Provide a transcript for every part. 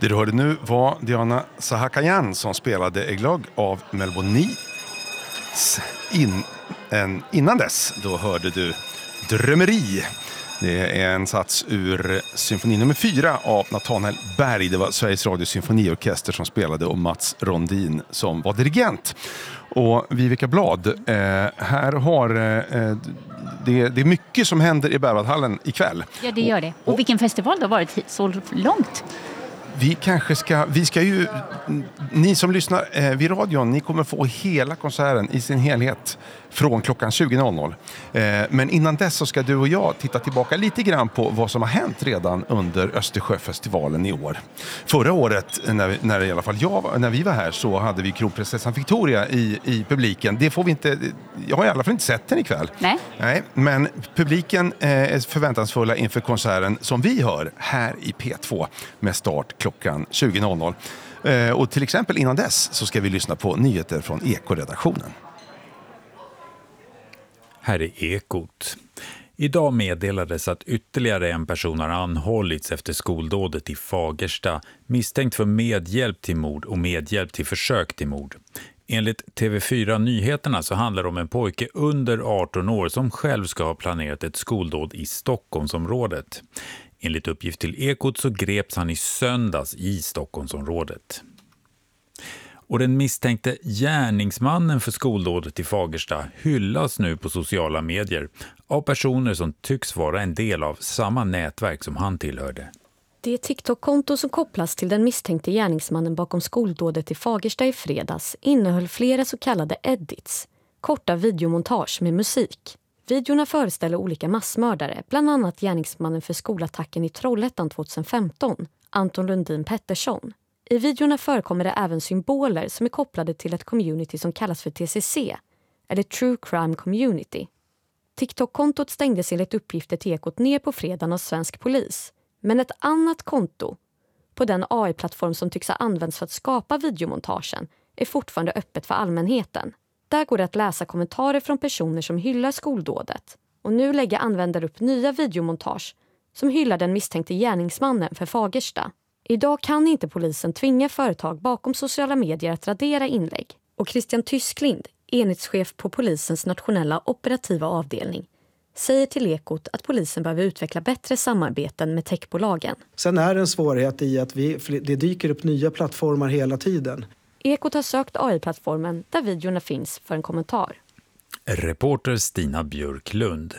Det du hörde nu var Diana Sahakayan som spelade Eglog av Melbourne Needs. Innan dess då hörde du Drömmeri. Det är en sats ur symfoni nummer 4 av Nathanael Berg. Det var Sveriges Radios symfoniorkester som spelade och Mats Rondin som var dirigent. Och Vivica Blad, här har det är mycket som händer i Berwaldhallen ikväll. Ja, det gör det. Och vilken festival det har varit så långt. Vi ska ju, ni som lyssnar vid radion, ni kommer få hela konserten i sin helhet från klockan 20.00. Men innan dess så ska du och jag titta tillbaka lite grann på vad som har hänt redan under Östersjöfestivalen i år. Förra året, när i alla fall när vi var här, så hade vi kronprinsessan Victoria i publiken. Det får vi inte, jag har i alla fall inte sett den ikväll. Nej, men publiken är förväntansfulla inför konserten som vi hör här i P2 med start klockan 20.00. Och till exempel innan dess så ska vi lyssna på nyheter från Eko-redaktionen. Här är Ekot. Idag meddelades att ytterligare en person har anhållits efter skoldådet i Fagersta, misstänkt för medhjälp till mord och medhjälp till försök till mord. Enligt TV4 Nyheterna så handlar det om en pojke under 18 år som själv ska ha planerat ett skoldåd i Stockholmsområdet. Enligt uppgift till Ekot så greps han i söndags i Stockholmsområdet. Och den misstänkte gärningsmannen för skoldådet i Fagersta hyllas nu på sociala medier av personer som tycks vara en del av samma nätverk som han tillhörde. Det TikTok-konto som kopplas till den misstänkte gärningsmannen bakom skoldådet i Fagersta i fredags innehöll flera så kallade edits, korta videomontage med musik. Videorna föreställer olika massmördare, bland annat gärningsmannen för skolattacken i Trollhättan 2015, Anton Lundin Pettersson. I videorna förekommer det även symboler som är kopplade till ett community som kallas för TCC, eller True Crime Community. TikTok-kontot stängdes enligt uppgifter till Ekot ner på fredagen av svensk polis. Men ett annat konto, på den AI-plattform som tycks ha använts för att skapa videomontagen, är fortfarande öppet för allmänheten. Där går det att läsa kommentarer från personer som hyllar skoldådet. Och nu lägger användare upp nya videomontage som hyllar den misstänkte gärningsmannen för Fagersta. Idag kan inte polisen tvinga företag bakom sociala medier att radera inlägg. Och Christian Tysklind, enhetschef på polisens nationella operativa avdelning, säger till Ekot att polisen behöver utveckla bättre samarbeten med techbolagen. Sen är det en svårighet i att det dyker upp nya plattformar hela tiden. Ekot har sökt AI-plattformen där videorna finns för en kommentar. Reporter Stina Björklund.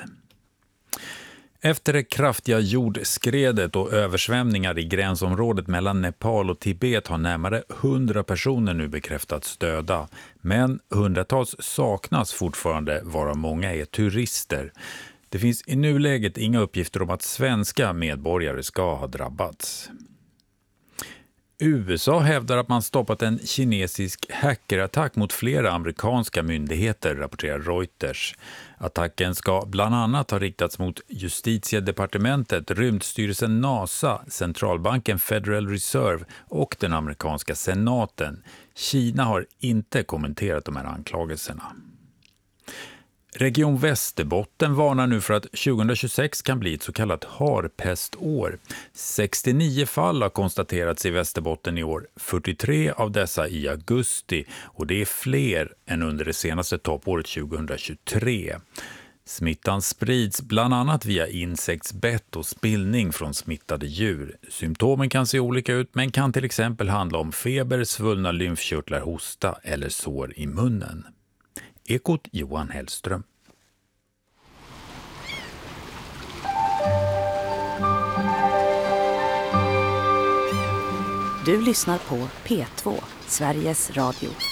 Efter det kraftiga jordskredet och översvämningar i gränsområdet mellan Nepal och Tibet har närmare 100 personer nu bekräftats döda. Men hundratals saknas fortfarande, varav många är turister. Det finns i nuläget inga uppgifter om att svenska medborgare ska ha drabbats. USA hävdar att man stoppat en kinesisk hackerattack mot flera amerikanska myndigheter, rapporterar Reuters. Attacken ska bland annat ha riktats mot Justitiedepartementet, Rymdstyrelsen NASA, centralbanken Federal Reserve och den amerikanska senaten. Kina har inte kommenterat de här anklagelserna. Region Västerbotten varnar nu för att 2026 kan bli ett så kallat harpestår. 69 fall har konstaterats i Västerbotten i år, 43 av dessa i augusti, och det är fler än under det senaste toppåret 2023. Smittan sprids bland annat via insektsbett och spillning från smittade djur. Symptomen kan se olika ut, men kan till exempel handla om feber, svullna lymfkörtlar, hosta eller sår i munnen. Ekot Johan Hellström. Du lyssnar på P2, Sveriges Radio.